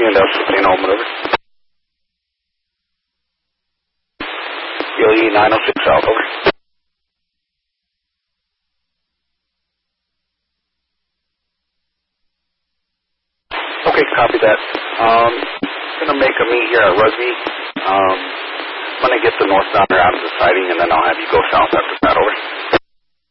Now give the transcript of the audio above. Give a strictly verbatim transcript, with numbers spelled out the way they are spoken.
Industrial St. Holman, over. E L E nine oh six South, over. Okay, copy that. Um, going to make a meet here at Rugby. Um, I'm going to get the northbounder out of the siding, and then I'll have you go south after that, over.